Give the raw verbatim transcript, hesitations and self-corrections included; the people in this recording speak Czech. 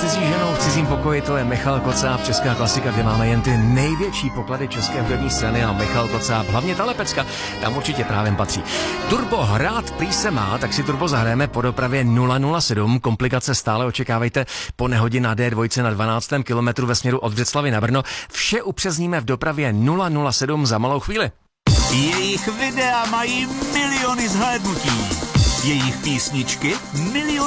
cizí ženou v cizím pokoji, to je Michal Kocáb, česká klasika, kde máme jen ty největší poklady české hudební scény a Michal Kocáb, hlavně tahle pecka, tam určitě právě patří. Turbo hrát prý se má, tak si turbo zahrajeme po dopravě nula nula sedm, komplikace stále očekávejte po nehodě na D dva na dvanáctém kilometru ve směru od Břeclavi na Brno. Vše upřesníme v dopravě nula nula sedm za malou chvíli. Jejich videa mají miliony zhlédnutí. Jejich písničky miliony